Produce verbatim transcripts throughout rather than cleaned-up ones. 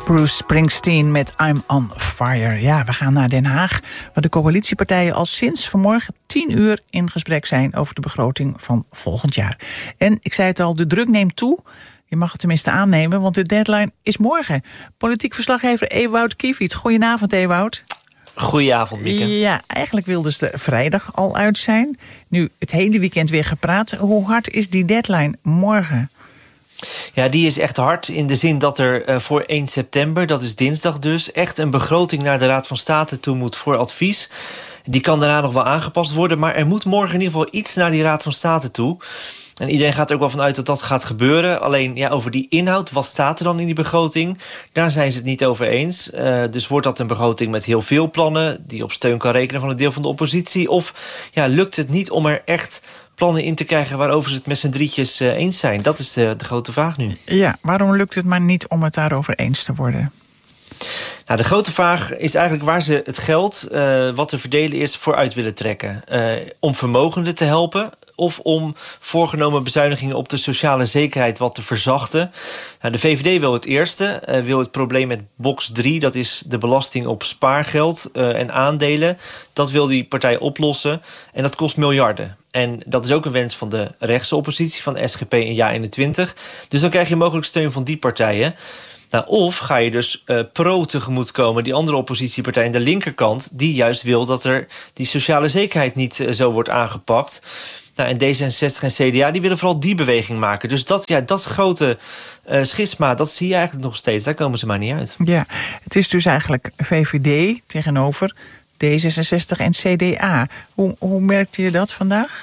Bruce Springsteen met I'm on Fire. Ja, we gaan naar Den Haag, waar de coalitiepartijen al sinds vanmorgen tien uur in gesprek zijn over de begroting van volgend jaar. En ik zei het al, de druk neemt toe. Je mag het tenminste aannemen, want de deadline is morgen. Politiek verslaggever Ewout Kiviet. Goedenavond, Ewout. Goedenavond, Mieke. Ja, eigenlijk wilden ze er vrijdag al uit zijn. Nu het hele weekend weer gepraat. Hoe hard is die deadline morgen? Ja, die is echt hard in de zin dat er uh, voor één september, dat is dinsdag dus, echt een begroting naar de Raad van State toe moet voor advies. Die kan daarna nog wel aangepast worden, maar er moet morgen in ieder geval iets naar die Raad van State toe. En iedereen gaat er ook wel vanuit dat dat gaat gebeuren. Alleen ja, over die inhoud, wat staat er dan in die begroting? Daar zijn ze het niet over eens. Uh, dus wordt dat een begroting met heel veel plannen die op steun kan rekenen van een deel van de oppositie? Of ja, lukt het niet om er echt plannen in te krijgen waarover ze het met z'n drietjes uh, eens zijn? Dat is de, de grote vraag nu. Ja, waarom lukt het maar niet om het daarover eens te worden? Nou, de grote vraag is eigenlijk waar ze het geld uh, wat te verdelen is voor uit willen trekken. Uh, om vermogenden te helpen of om voorgenomen bezuinigingen op de sociale zekerheid wat te verzachten. Nou, de V V D wil het eerste, uh, wil het probleem met box drie, dat is de belasting op spaargeld uh, en aandelen. Dat wil die partij oplossen en dat kost miljarden. En dat is ook een wens van de rechtse oppositie, van S G P en Ja eenentwintig. Dus dan krijg je mogelijk steun van die partijen. Nou, of ga je dus uh, pro tegemoetkomen, die andere oppositiepartij aan de linkerkant, die juist wil dat er die sociale zekerheid niet uh, zo wordt aangepakt. Nou, en D zesenzestig en C D A die willen vooral die beweging maken. Dus dat, ja, dat grote uh, schisma, dat zie je eigenlijk nog steeds. Daar komen ze maar niet uit. Ja, het is dus eigenlijk V V D tegenover D zesenzestig en C D A. Hoe, hoe merkte je dat vandaag?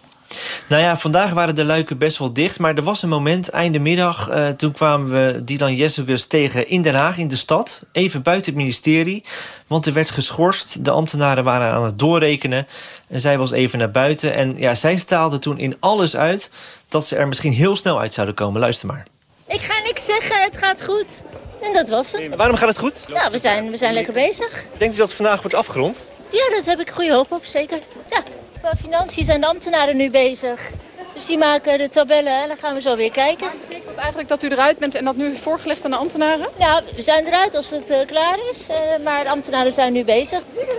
Nou ja, vandaag waren de luiken best wel dicht. Maar er was een moment, einde middag, uh, toen kwamen we Dylan Jezus tegen in Den Haag, in de stad. Even buiten het ministerie. Want er werd geschorst. De ambtenaren waren aan het doorrekenen. En zij was even naar buiten. En ja, zij staalde toen in alles uit dat ze er misschien heel snel uit zouden komen. Luister maar. Ik ga niks zeggen, het gaat goed. En dat was het. Maar waarom gaat het goed? Ja, we zijn, we zijn lekker bezig. Denkt u dat het vandaag wordt afgerond? Ja, dat heb ik goede hoop op, zeker. Ja. Qua financiën zijn de ambtenaren nu bezig. Dus die maken de tabellen en dan gaan we zo weer kijken. Maar betekent dat eigenlijk dat u eruit bent en dat nu voorgelegd aan de ambtenaren? Nou, we zijn eruit als het uh, klaar is. Uh, maar de ambtenaren zijn nu bezig.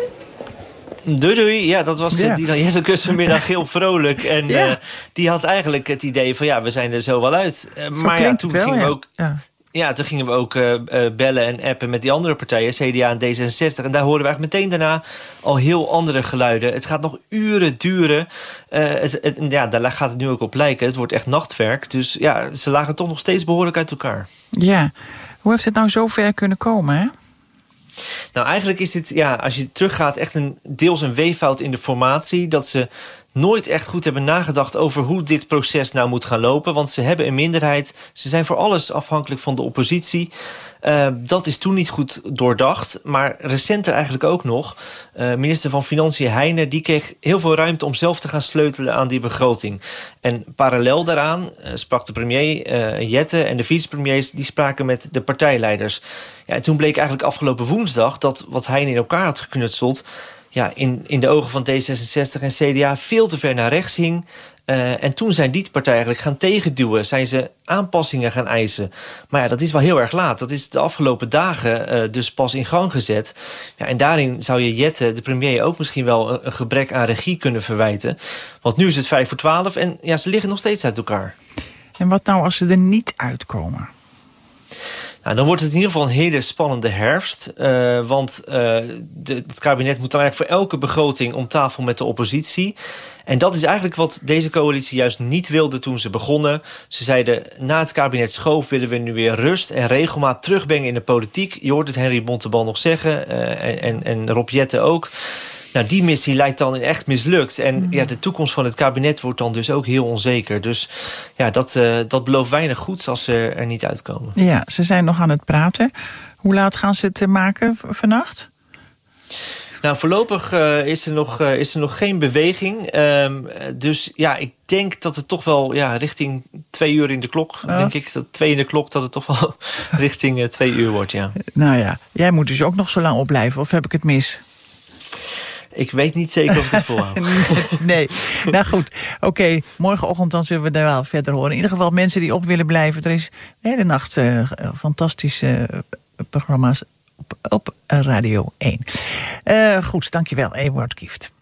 Doei doei, ja, dat was ja. die dan Jezus vanmiddag heel vrolijk. En ja. uh, die had eigenlijk het idee van ja, we zijn er zo wel uit. Uh, zo maar ja, toen wel, gingen ja. we ook. Ja. Ja, toen gingen we ook uh, uh, bellen en appen met die andere partijen, C D A en D zesenzestig. En daar hoorden we eigenlijk meteen daarna al heel andere geluiden. Het gaat nog uren duren. Uh, het, het, ja, daar gaat het nu ook op lijken. Het wordt echt nachtwerk. Dus ja, ze lagen toch nog steeds behoorlijk uit elkaar. Ja, hoe heeft het nou zo ver kunnen komen, hè? Nou, eigenlijk is dit, ja, als je teruggaat, echt een deels een weeffout in de formatie. Dat ze nooit echt goed hebben nagedacht over hoe dit proces nou moet gaan lopen. Want ze hebben een minderheid. Ze zijn voor alles afhankelijk van de oppositie. Uh, dat is toen niet goed doordacht. Maar recenter eigenlijk ook nog. Uh, minister van Financiën Heijnen die kreeg heel veel ruimte om zelf te gaan sleutelen aan die begroting. En parallel daaraan uh, sprak de premier uh, Jette en de vicepremiers die spraken met de partijleiders. Ja, en toen bleek eigenlijk afgelopen woensdag dat wat Heijnen in elkaar had geknutseld, ja, in, in de ogen van D zesenzestig en C D A veel te ver naar rechts hing. Uh, en toen zijn die partijen eigenlijk gaan tegenduwen. Zijn ze aanpassingen gaan eisen. Maar ja, dat is wel heel erg laat. Dat is de afgelopen dagen uh, dus pas in gang gezet. Ja, en daarin zou je Jette, de premier, ook misschien wel een, een gebrek aan regie kunnen verwijten. Want nu is het vijf voor twaalf en ja, ze liggen nog steeds uit elkaar. En wat nou als ze er niet uitkomen? Nou, dan wordt het in ieder geval een hele spannende herfst. Uh, want uh, de, het kabinet moet dan eigenlijk voor elke begroting om tafel met de oppositie. En dat is eigenlijk wat deze coalitie juist niet wilde toen ze begonnen. Ze zeiden, na het kabinet schoof willen we nu weer rust en regelmaat terugbrengen in de politiek. Je hoort het Henry Bontebal nog zeggen uh, en, en Rob Jetten ook. Nou, die missie lijkt dan echt mislukt. En mm. ja, de toekomst van het kabinet wordt dan dus ook heel onzeker. Dus ja, dat, uh, dat belooft weinig goeds als ze er niet uitkomen. Ja, ze zijn nog aan het praten. Hoe laat gaan ze het maken vannacht? Nou, voorlopig uh, is, er nog, uh, is er nog geen beweging. Um, dus ja, ik denk dat het toch wel ja, richting twee uur in de klok, oh. denk ik. Dat twee in de klok, dat het toch wel richting uh, twee uur wordt, ja. Nou ja, jij moet dus ook nog zo lang opblijven, of heb ik het mis? Ik weet niet zeker of ik het volhoud. Nee, nou goed. Oké, okay, morgenochtend dan zullen we daar wel verder horen. In ieder geval mensen die op willen blijven. Er is de hele nacht uh, fantastische uh, programma's op, op Radio één. Uh, goed, dankjewel, Ewout Kieft.